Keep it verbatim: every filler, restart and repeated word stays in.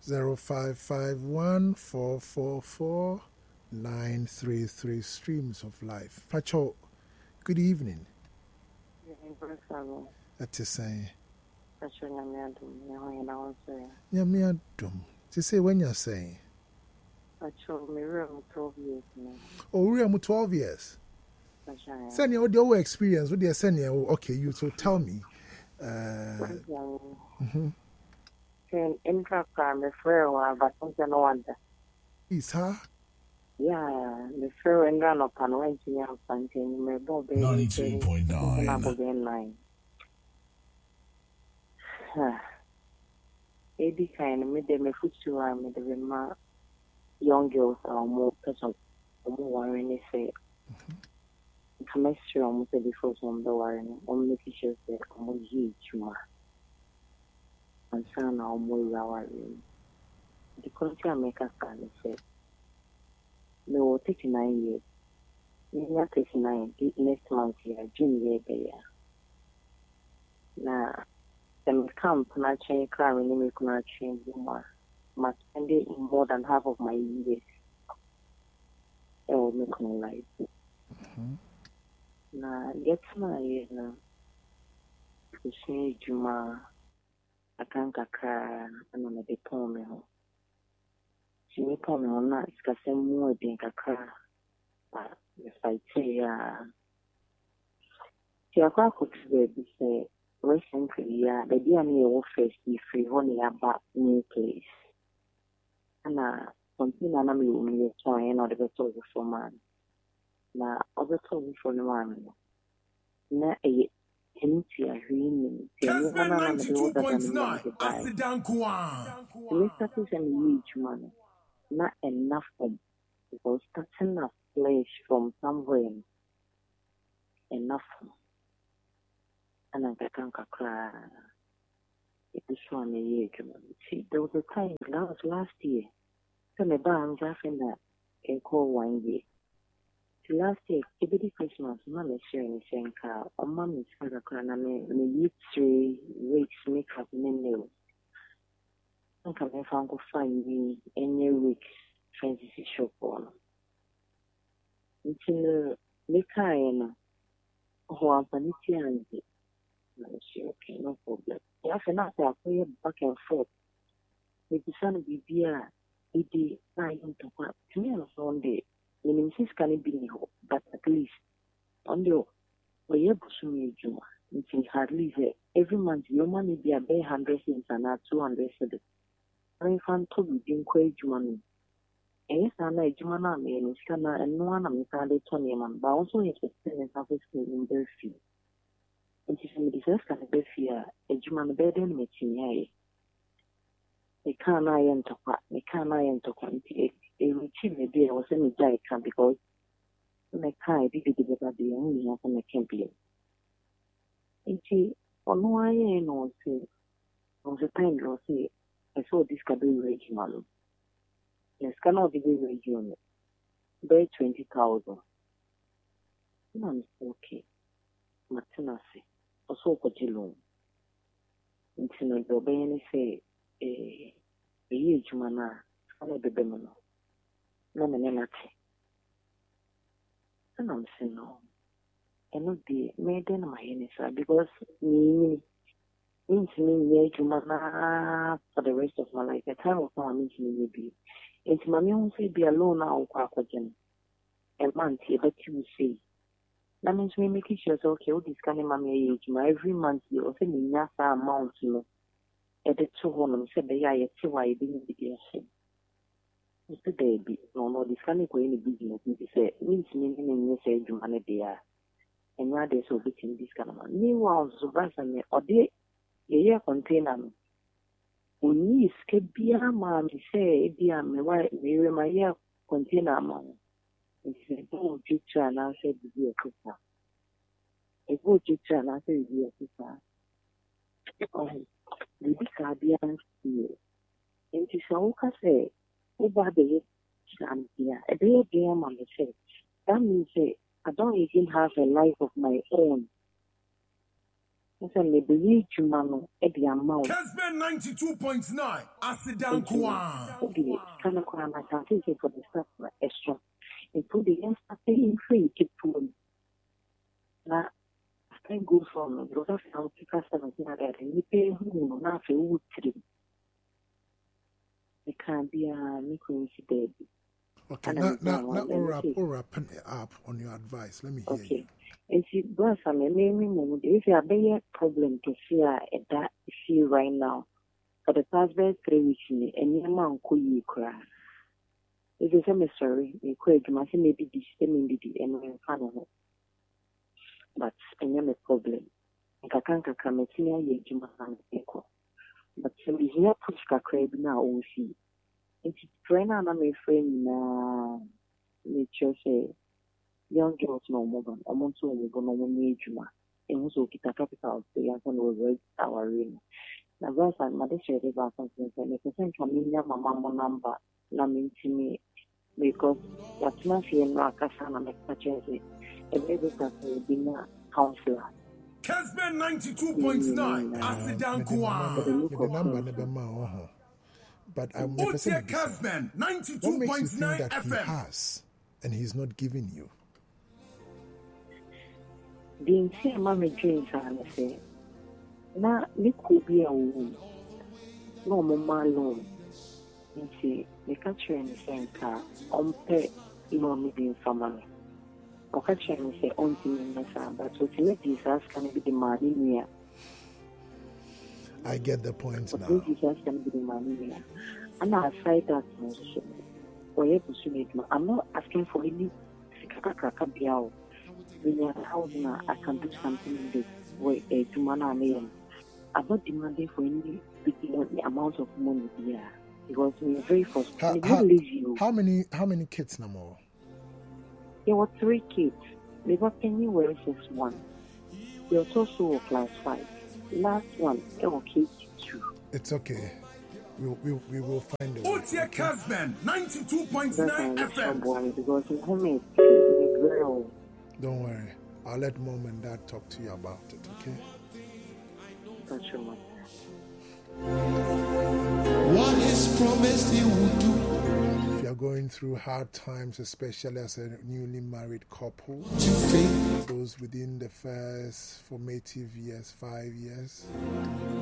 zero five five one four four four nine three three. Streams of Life. Pacho, good evening. That is saying. Nyame adom. To say when you're saying. Pacho, me room twelve years now. Oh, we are twelve years. Send you your experience. What they send you? Okay, you so tell me. Uh. Mm-hmm. Can intra crime refer but something no wonder. Is her? Yeah, the fair and run up and went to your something. My Bobby ninety-two point nine. Eddie kind made them a foot to arm with the young girls are more person or more worrying. Say, chemistry almost before some the worrying, on making sure that I'm a huge more. And son are more worrying. The country I make a stand said, no, thirty-nine years. You're thirty-nine, next month here, June year, year. Now, the camp, not change crime, and you cannot change more. Must spend it in more than half of my years. I will make my life. Now, get my years now. To say, Juma, I can't cry, and I'm a bit poor. She may call me on that, because I'm more than a car. But if I say, uh, she a quite good to say, recently, yeah, the dear me offers if we only about new place. And uh, something I know me trying or the better for man. Now, other told for the man. Now, a empty a dreaming. Casper ninety-two point nine. Mister is a huge man. Not enough of because touching a flesh from somewhere enough. And I can't cry. It is one a year. See, there was a time that was last year. So my band just in that can call one year. So last year, every Christmas, Mama sharing the same car. Or Mom is for the crown and me eat three weeks makeup in the nails. I can never go find me any weeks transition shop on. Until the car, who are Panitian. Okay, no problem. Yeah, for now, I play back and forth. With the son of the beer, it is nine to what? To me, on Sunday, the ministers can be in hope, but at least on the way you push me, Juma, it is hardly every month your money be a bare hundred cents and not two hundred cents. I found to be in quay Jumani. And yes, I know Jumana and Scana and no one of me found it twenty man, but also it's a student of his in their fee. And she said, this can be fear, a Juman bed and meeting. They can't I enter what, they can't I enter quantity. A routine maybe I was in a giant because my car did it about the only half on the campaign. And she, on why I know, say, on the time you'll say, I saw this can be regional. Yes, cannot be regional. By twenty thousand. I'm okay. Matinasi. Also, what you know. It's in the Obey say a huge manner, follow the Bemono. No, Menati. And I'm saying no. And not be made in my innocence because me means me to mana for the rest of my life. The time of my means me be. It's my own say be alone now, Quacogen. A month here, but you see. That means we make sure okay, all this kind of money age, every month you also need that amount, you know. At the two home, said the I see why I didn't be a shame. Mister Baby, no, no, this kind of way in business, you say, means meaning in your say, you money there. And now there's so big in this kind of money. Meanwhile, Subasane, or they, a year container. When you escape, be a man, say, dear, my my year container man. It's a good picture and I said to be a cooker. A good picture and I said to be a cooker. Oh, the big Caribbean steel. And to Shawka say, over the year, a day game on the church. That means say, I don't even have a life of my own. maybe you man at the amount. Casman ninety-two point nine. Asidan Kwan. Okay, kind of crime I can take for the stuff extra. And put the young stuff in free, keep pulling. Now, I can go from because I found people seventeen at that, and you pay who not a wood tree. It can't be a micro baby. Okay, now, now, now, or wrap, or wrap up on your advice. Let me hear okay. you. And she was a name, if you have a problem to see that see right now. For the past very three weeks, and your mom could you cry. If you say, I'm sorry, you could maybe this, maybe the end of the but I am a problem. I can't come and see a equal. But somebody here puts a crab now, see. It's train on my friend, uh, nature say, young girls no more than a month old, no more age, and also get a capital, the young one will raise our ring. Now, once I'm mother said about something, and if I send come in your mamma number, lamenting to me, because what's not here in Rakasana make such as it, and maybe that will be a counselor. Casman ninety-two point nine. Asidan Kwan. The number never ma. But I'm what makes you think that F M? He has and he's not giving you? The same mammy dreams are say. Now, you could be a woman. No, mamma alone. You see, the catcher in the same car, on pay, you know, maybe in family. Or catcher and say, on to me, but so to make this ask can be the money near. I get the point now. This is just going to be the money near. I'm not aside that, I'm not asking for any Sikaka Biao. I can do something in this way to man. I'm not demanding for any amount of money here because we're very frustrated. How, how, how many how many kids no more? There were three kids. They were anywhere just one. They were also class five. Last one, they were K G two. It's okay. We we we will find it. What's your Casman ninety-two point nine F M? Because in home it's very old. Don't worry. I'll let mom and dad talk to you about it, okay? That's your mom. What is promised he will do. If you're going through hard times, especially as a newly married couple, those within the first formative years, five years,